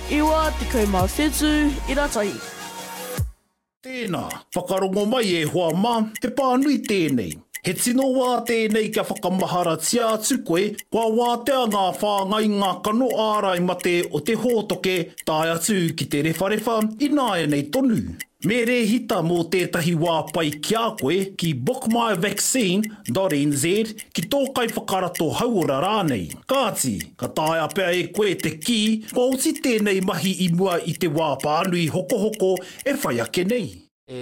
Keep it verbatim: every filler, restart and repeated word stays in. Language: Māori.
Iwa te kai mā whetu i ratai. Tēnā, whakarongo mai e hoa mā, te pānui tēnei. He tino wā tēnei kia whakamahara tia atu koe, kua wātea ngā whāngai ngā kano ārai mate o te hōtoke tāi atu ki te rewharewa i nāia nei tonu. Me re hita mō tētahi wā pai ki a koe ki book my vaccine dot n z ki tōkai whakarato hauora rānei. Kāti, ka tāia pēr e koe te ki, kua uti tēnei mahi i mua i te wā pānui hoko hoko e whai ake nei.